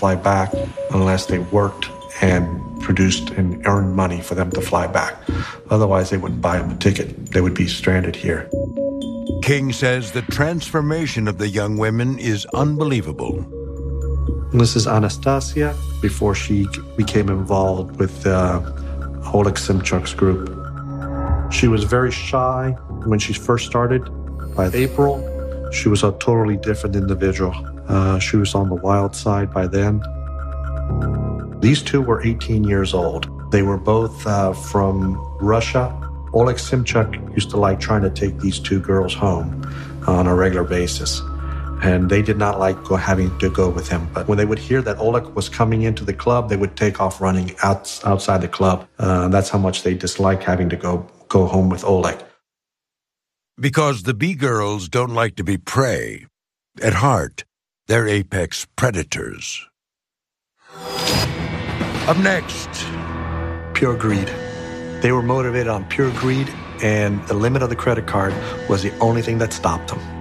fly back unless they worked and produced and earned money for them to fly back. Otherwise, they wouldn't buy them a ticket. They would be stranded here. King says the transformation of the young women is unbelievable. This is Anastasia before she became involved with Oleg Simchuk's group. She was very shy when she first started. By April, she was a totally different individual. She was on the wild side by then. These two were 18 years old. They were both from Russia. Oleg Simchuk used to like trying to take these two girls home on a regular basis. And they did not like having to go with him. But when they would hear that Oleg was coming into the club, they would take off running outside the club. That's how much they disliked having to go home with Oleg. Because the B-girls don't like to be prey. At heart, they're apex predators. Up next, pure greed. They were motivated on pure greed, and the limit of the credit card was the only thing that stopped them.